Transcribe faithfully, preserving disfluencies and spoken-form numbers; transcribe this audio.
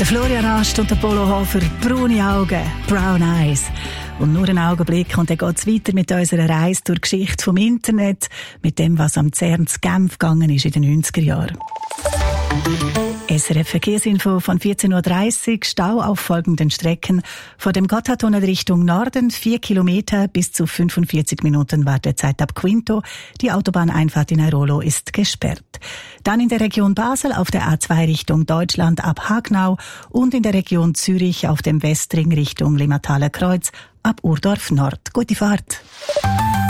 Der Florian Ast und der Polo Hofer, braune Augen, brown eyes. Und nur einen Augenblick und dann geht es weiter mit unserer Reise durch die Geschichte vom Internet, mit dem, was am CERN zu Genf gegangen ist in den neunziger Jahren. S R F Verkehrsinfo von vierzehn Uhr dreißig, Stau auf folgenden Strecken. Vor dem Gotthardtunnel Richtung Norden, vier Kilometer bis zu fünfundvierzig Minuten Wartezeit ab Quinto. Die Autobahneinfahrt in Airolo ist gesperrt. Dann in der Region Basel auf der A zwei Richtung Deutschland ab Hagnau und in der Region Zürich auf dem Westring Richtung Limmathaler Kreuz ab Urdorf Nord. Gute Fahrt!